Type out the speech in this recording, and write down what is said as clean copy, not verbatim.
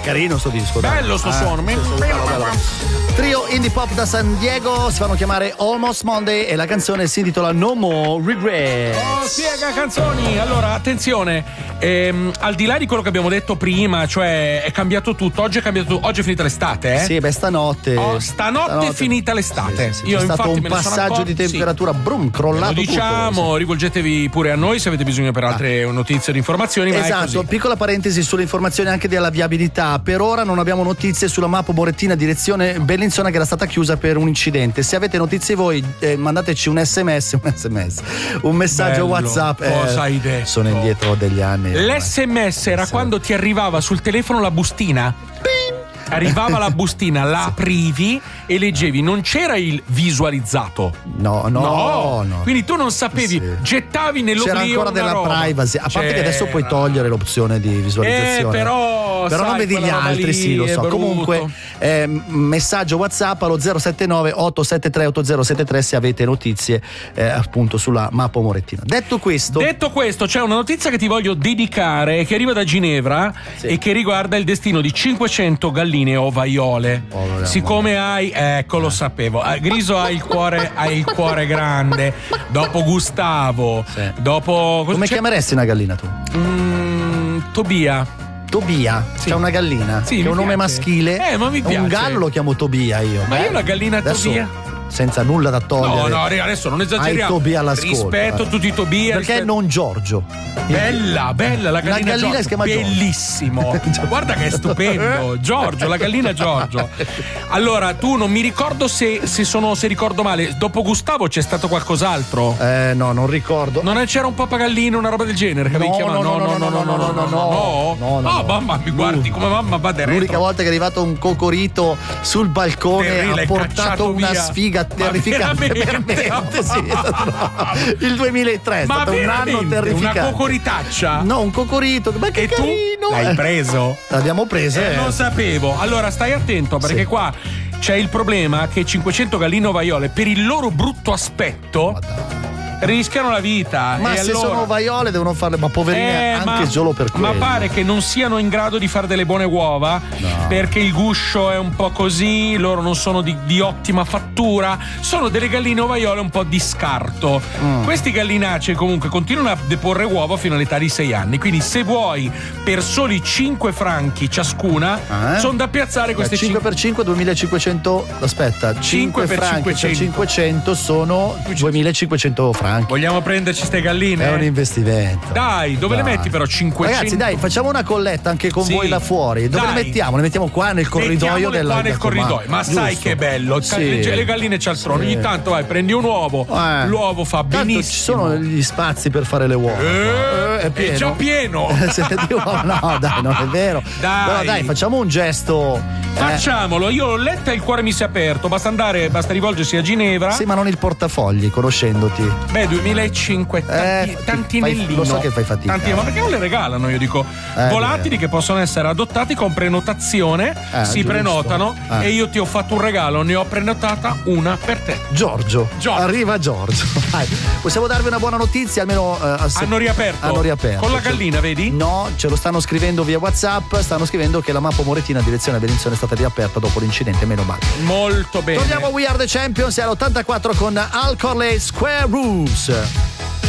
carino sto disco. Bello sto suono. Trio indie pop da San Diego, si fanno chiamare Almost Monday e la canzone si intitola No More Regrets. Oh, spiega canzoni. Allora, attenzione, al di là di quello che abbiamo detto prima, cioè è cambiato tutto. Oggi è cambiato tutto. Oggi è finita l'estate, Sì, beh, stanotte è finita l'estate. Sì. Io C'è stato infatti un me ne sono passaggio accorto, di temperatura, crollato lo diciamo, tutto. rivolgetevi pure a noi se avete bisogno per altre notizie o informazioni. Ma Esatto, piccola parentesi sulle informazioni anche della viabilità. Per ora non abbiamo notizie sulla Mapo Morettina direzione Bellinzona, che era stata chiusa per un incidente. Se avete notizie voi, mandateci un messaggio WhatsApp. Cosa hai detto? Sono indietro degli anni. L'SMS era quando ti arrivava sul telefono la bustina. Arrivava la bustina, la aprivi e leggevi, non c'era il visualizzato. No. Quindi tu non sapevi, gettavi nell'oblio. C'era ancora della privacy, a parte che adesso puoi togliere l'opzione di visualizzazione. Però sai, non vedi gli altri, sì, lo so. Comunque, messaggio WhatsApp allo 079 873 8073 se avete notizie appunto sulla Mapo Morettina. Detto questo, c'è una notizia che ti voglio dedicare, che arriva da Ginevra e che riguarda il destino di 500 galline ovaiole. Siccome hai, lo sapevo, Griso ha il cuore grande. Dopo Gustavo, dopo come chiameresti una gallina tu? Tobia, c'è una gallina che è un nome maschile. Ma mi piace. Un gallo lo chiamo Tobia io. Ma io la gallina Tobia? Senza nulla da togliere. No, adesso non esageriamo. Tobia all'ascolto. Rispetto a tutti i Tobia. Perché non Giorgio? Bella, la gallina Giorgio. Si chiama bellissimo. Guarda che è stupendo. Giorgio, la gallina Giorgio. Allora, tu non mi ricordo se ricordo male. Dopo Gustavo c'è stato qualcos'altro? No, non ricordo. Non c'era un papagallino, una roba del genere che avevi chiamato? No. Ah, mamma, mi guardi come mamma va dentro. L'unica volta che è arrivato un cocorito sul balcone ha portato una sfiga terrificante. Veramente, sì. Il 2003 è stato un anno terrificante. Una cocoritaccia? No, un cocorito. Ma che carino! Tu l'hai preso? L'abbiamo preso. Non sapevo. Allora stai attento, perché qua c'è il problema che 500 galline ovaiole, per il loro brutto aspetto, rischiano la vita. Ma e se allora... sono ovaiole devono farle, ma poverine, anche solo per quello. Ma pare che non siano in grado di fare delle buone uova, perché il guscio è un po' così, loro non sono di ottima fattura, sono delle galline ovaiole un po' di scarto. Questi gallinacei comunque continuano a deporre uova fino all'età di 6 anni, quindi se vuoi per soli 5 franchi ciascuna sono da piazzare queste 5 per 5 2500, aspetta, 5 franchi per 500 sono 2500 franchi. Vogliamo prenderci ste galline? È un investimento. Dai, dove le metti però 500? Ragazzi, dai, facciamo una colletta anche con voi là fuori. Dove le mettiamo? Le mettiamo qua nel corridoio qua nel corridoio. Ma sai che bello? Le galline c'è al trono. Ogni tanto vai, prendi un uovo. L'uovo fa benissimo. Ci sono gli spazi per fare le uova. È già pieno. No, dai, non è vero. Però dai, facciamo un gesto. Facciamolo, io l'ho letta e il cuore mi si è aperto. Basta rivolgersi a Ginevra. Sì, ma non il portafogli, conoscendoti. Beh, 2005, tantinellino. Lo so che fai fatica. Ma perché non le regalano? Io dico volatili che possono essere adottati con prenotazione, si prenotano e io ti ho fatto un regalo, ne ho prenotata una per te. Giorgio. Arriva Giorgio. Vai. Possiamo darvi una buona notizia, almeno hanno riaperto. Con la gallina, vedi? No, ce lo stanno scrivendo via WhatsApp, stanno scrivendo che la Mapo Morettina direzione Bellinzona è stata riaperta dopo l'incidente, meno male. Molto bene. Torniamo a We Are The Champions, è all'84 con Al Corley, Square Rules.